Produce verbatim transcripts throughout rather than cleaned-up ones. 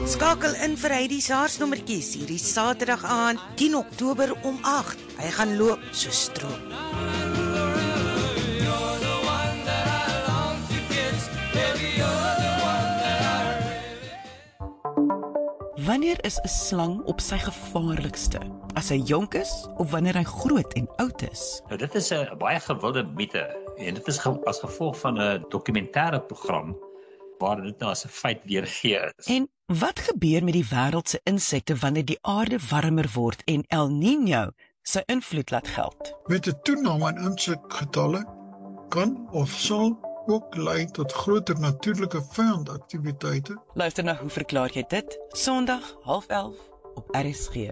Skakel in vir Heidi se haarsnommertjies hierdie Saterdag aan tien Oktober om agt. Hy gaan loop so stroop. Wanneer is 'n slang op sy gevaarlikste? As hy jonk is of wanneer hy groot en oud is? Nou dit is 'n baie gewilde mite en dit is ge- as gevolg van 'n dokumentêre program waar dit nou as 'n feit weergegee is. En wat gebeur met die wêreld se insekte wanneer die aarde warmer word en El Niño sy invloed laat geld? Met 'n toename in insekgetalle kan of sal ook lei tot groter natuurlike vyandaktiwiteite. Luister na Hoe verklaar jy dit? Sondag half elf op R S G.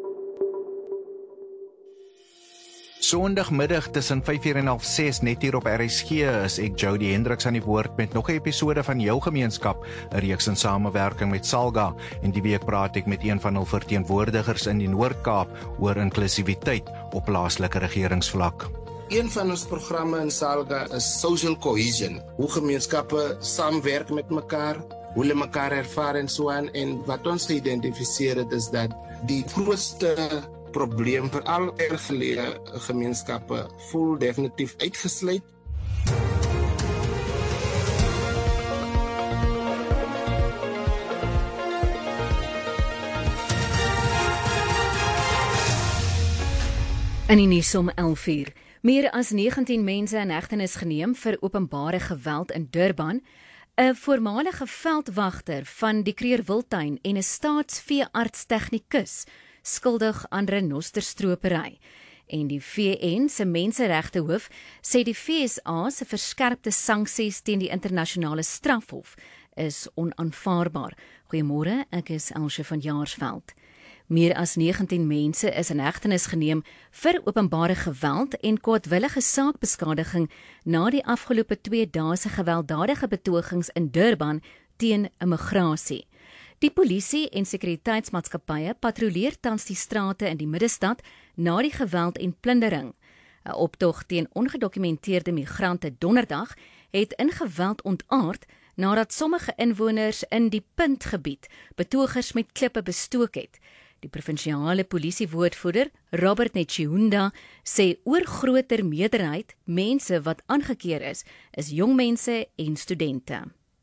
Sondagmiddag tussen vyf uur en half ses net hier op R S G is ek Jody Hendriks aan die woord met nog 'n episode van Jou Gemeenskap, 'n reeks in samewerking met Salga, en die week praat ek met een van hul verteenwoordigers in die Noord-Kaap oor inklusiwiteit op plaaslike regeringsvlak. Een van ons programme in Salga is Social Cohesion, hoe gemeenskappe saamwerk met mekaar, hoe hulle mekaar ervaar en so aan, en wat ons geïdentifiseer het is dat die grootste probleem vir al ergeleë gemeenskappe voel definitief uitgesluit. In die nuus om elf uur. Meer as negentien mense in hegtenis geneem vir openbare geweld in Durban. 'n Voormalige veldwagter van die Kruger Wildtuin en 'n staatsveearts tegnikus skuldig aan renosterstropery. En die V N se menseregte hoof sê die V S A se verskerpte sanksies teen die internasionale strafhof is onaanvaarbaar. Goeiemôre, ek is Elsje van Jaarsveld. Meer as negentien mense is in hegtenis geneem vir openbare geweld en kwaadwillige saakbeskadiging na die afgelope twee dae se gewelddadige betogings in Durban teen immigrasie. Die polisie en sekuriteitsmaatskappye patrolleer tans die strate in die middestad na die geweld en plundering. 'n Optog teen ongedokumenteerde migrante donderdag het in geweld ontaard nadat sommige inwoners in die Puntgebied betogers met klippe bestook het. Die provinsiale polisiewoordvoerder, Robert Netjihunda, sê oor groter meerderheid mense wat aangekeer is, is jong mense en studente.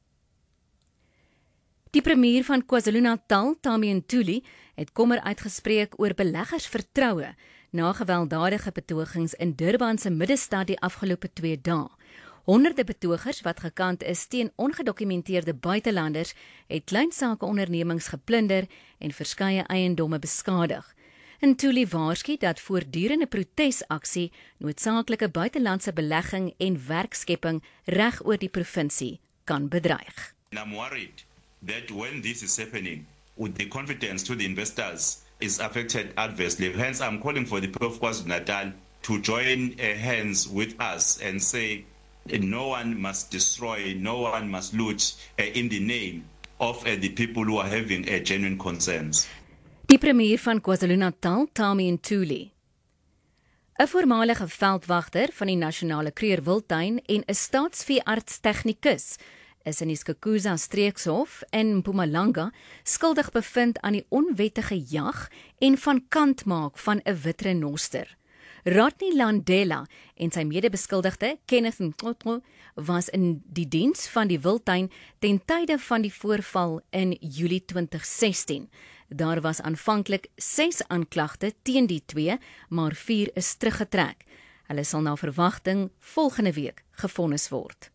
Die premier van KwaZulu-Natal, Tami Ntuli, het kommer uitgespreek oor beleggersvertroue na gewelddadige betogings in Durban se middestad die afgelope twee dae. Honderde betogers wat gekant is teen ongedokumenteerde buitelanders het kleinsakeondernemings geplunder en verskeie eiendomme beskadig. Ntuli waarsku dat voortdurende protesaksie noodsaaklike buitelandse belegging en werkskepping reg oor die provinsie kan bedreig. I'm worried that when this is happening, with the confidence to the investors is affected adversely. Hence, I'm calling for the people of KwaZulu-Natal to join uh, hands with us and say no one must destroy, no one must loot uh, in the name of uh, the people who are having uh, genuine concerns. Die premier van KwaZulu-Natal, Tami Ntuli. 'n Voormalige veldwagter van die Nasionale Kruger Wildtuin en 'n staatsveearts tegnikus is in die Skukuza streekshof in Mpumalanga skuldig bevind aan die onwettige jag en van kant maak van 'n wit renoster. Rodney Landela en sy medebeskuldigde, Kenneth Nkotlo, was in die diens van die wildtuin ten tye van die voorval in Julie twintig sestien. Daar was aanvanklik ses aanklagte teen die twee, maar vier is teruggetrek. Hulle sal na verwagting volgende week gevonnis word.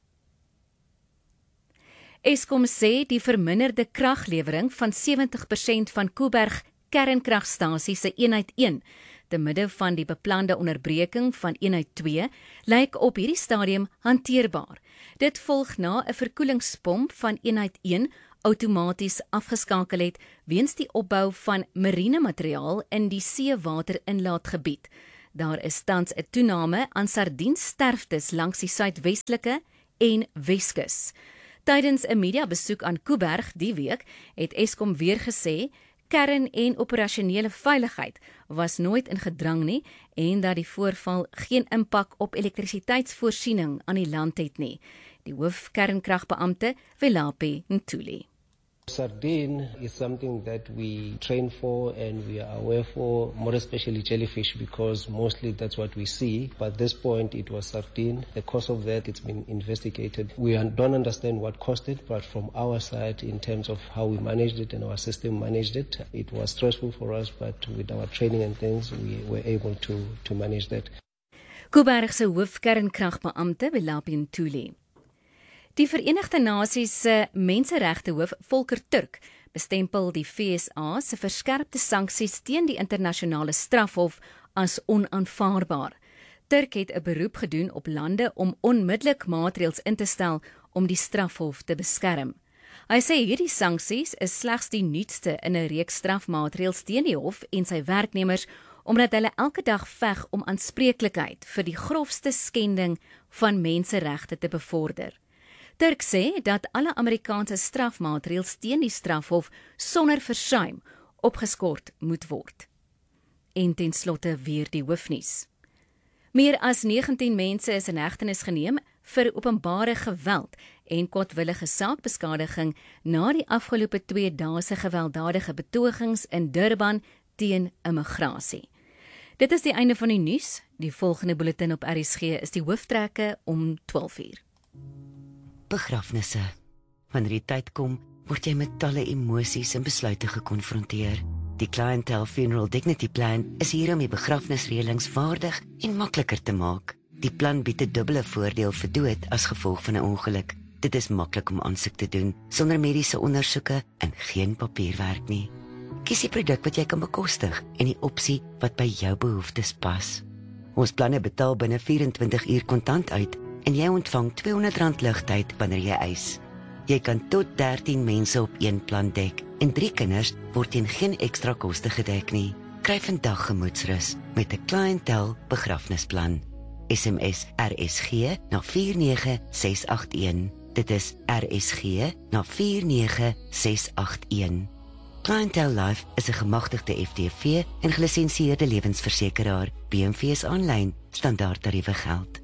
Eskom sê die verminderde kraglewering van sewentig persent van Kuiberg kernkragstasie se eenheid een te midde van die beplande onderbreking van eenheid twee lyk op hierdie stadium hanteerbaar. Dit volg na 'n verkoelingspomp van eenheid een outomaties afgeskakel het weens die opbou van marine materiaal in die seewater-inlaatgebied. Daar is tans 'n toename aan sardiensterftes langs die suidwestelike en Weskus. Tydens 'n mediabesoek aan Kuiberg die week het Eskom weer gesê kern- en operasionele veiligheid was nooit in gedrang nie en dat die voorval geen impak op elektrisiteitsvoorsiening aan die land het nie. Die hoofkernkragbeampte, Velapi Ntuli. Sardine is something that we train for and we are aware for, more especially jellyfish, because mostly that's what we see. But at this point, it was sardine. The cause of that, it's been investigated. We don't understand what caused it, but from our side, in terms of how we managed it and our system managed it, it was stressful for us, but with our training and things, we were able to, to manage that. Kuiberg se hoofkernkragbeampte, Lapien Tuli. Die Verenigde Nasies se Menseregtehoof Volker Turk bestempel die V S A se verskerpte sanksies teen die internasionale strafhof as onaanvaarbaar. Turk het 'n beroep gedoen op lande om onmiddellik maatreëls in te stel om die strafhof te beskerm. Hy sê hierdie sanksies is slegs die nuutste in 'n reeks strafmaatreëls teen die hof en sy werknemers, omdat hulle elke dag veg om aanspreeklikheid vir die grofste skending van menseregte te bevorder. Turk sê dat alle Amerikaanse strafmaatreëls teen die strafhof sonder versuim opgeskort moet word. En ten slotte weer die hoofnuus. Meer as negentien mense is in hegtenis geneem vir openbare geweld en kwaadwillige saakbeskadiging na die afgelope twee dae se gewelddadige betogings in Durban teen immigrasie. Dit is die einde van die nuus. Die volgende bulletin op R S G is die hooftrekke om twaalf uur. Begrafnisse. Wanneer die tyd kom, word jy met talle emosies en besluite gekonfronteer. Die Clientele Funeral Dignity Plan is hier om die begrafnisreëlings vaardig en makliker te maak. Die plan bied 'n dubbele voordeel vir dood as gevolg van 'n ongeluk. Dit is maklik om aansoek te doen, sonder mediese ondersoeke en geen papierwerk nie. Kies die produk wat jy kan bekostig en die opsie wat by jou behoeftes pas. Ons planne betaal binne vyf-en-twintig uur kontant uit en jy ontvang tweehonderd rand ligtyd wanneer jy eis. Jy kan tot dertien mense op een plan dek en drie kinders word teen geen ekstra koste gedek nie. Kry vandag gemoedsrus met 'n Clientele begrafnisplan. S M S R S G na vier nege ses agt een. Dit is R S G na vier nege ses agt een. Clientele Life is 'n gemagtigde F D V en gelisensieerde lewensversekeraar. B M V is aanlyn, standaard tariewe geld.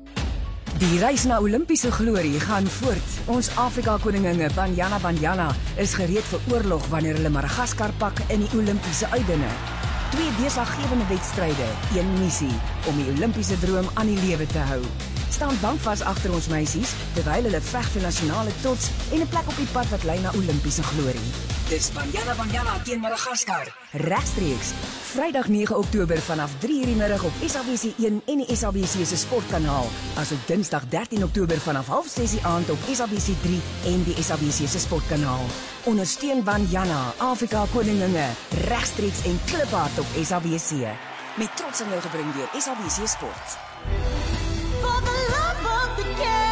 Die reis na Olimpiese glorie gaan voort. Ons Afrika koninginne Banyana Banyana is gereed vir oorlog wanneer hulle Madagaskar pak in die Olimpiese uitdinge. Twee deurslaggewende wedstryde, een missie om die Olimpiese droom aan die lewe te hou. Staan bankvas agter ons meisies terwyl hulle veg vir nasionale trots en 'n plek op die pad wat lei na Olimpiese glorie. Dis Banyana Banyana teen Madagaskar. Regstreeks Vrydag nege Oktober vanaf drie uur die middag op S A B C een en die S A B C se sportkanaal. Asook Dinsdag dertien Oktober vanaf half ses die aand op S A B C drie en die S A B C se sportkanaal. Ondersteun Banyana, Afrika koninginne, regstreeks en kliphard op S A B C. Met trots aan jou gebring deur S A B C Sport. For the love of the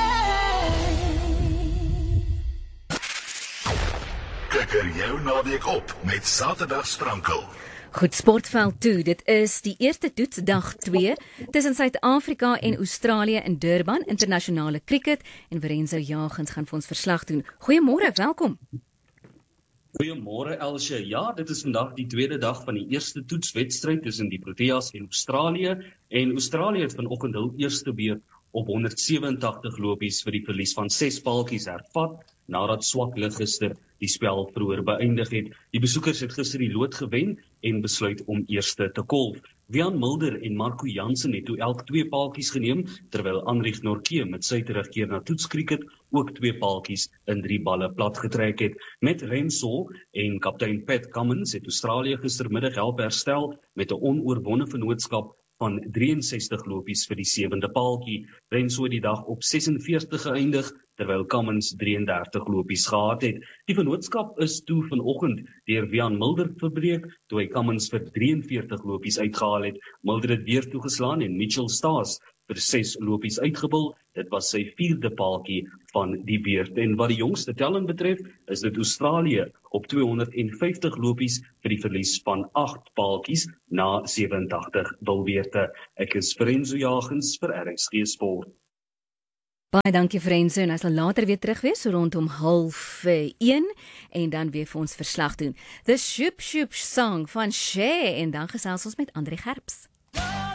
Kikker jou naweek op met Saterdag Sprankel. Goed, sportveld toe. Dit is die eerste toets dag twee tussen Suid-Afrika en Australië in Durban, internasionale cricket, en Verenzo Jagens gaan vir ons verslag doen. Goeiemôre, welkom. Goeiemôre Elsje. Ja, dit is vandag die tweede dag van die eerste toetswedstryd tussen die Proteas en Australië, en Australië het vanoggend hul eerste beurt op honderd sewe en tagtig lopies vir die verlies van ses paaltjies hervat, nadat swak lig gister die spel vroeër beëindig het. Die besoekers het gister die lood gewen en besluit om eerste te kolf. Wian Mulder en Marco Jansen het toe elk twee paaltjies geneem, terwyl Anrich Norke met sy terugkeer na toetskriket ook twee paaltjies in drie balle plat getrek het. Met Renshaw en kaptein Pat Cummins het Australië gistermiddag help herstel met 'n onoorwonne vennootskap van drieënsestig lopies vir die sewende paaltjie. Renshaw het die dag op ses en veertig geëindig, terwyl Cummins drieëndertig lopies gehad het. Die vennootskap is toe vanoggend deur Wian Mulder verbreek, toe hy Cummins vir drieënveertig lopies uitgehaal het. Mulder het weer toegeslaan en Mitchell Staes vir ses lopies uitgebul. Dit was sy vierde paaltjie van die beurt. En wat die jongste telling betref, is dit Australië op tweehonderd vyftig lopies vir die verlies van agt paaltjies na sewentagtig bilbeerte. Ek is Verenzo Jagens vir R S G Sport. Baie dankie Verenzo, en hy sal later weer terug wees, so rondom half een, en dan weer vir ons verslag doen. The Shoop Shoop Song van Cher, en dan gesels ons met André Gerbs.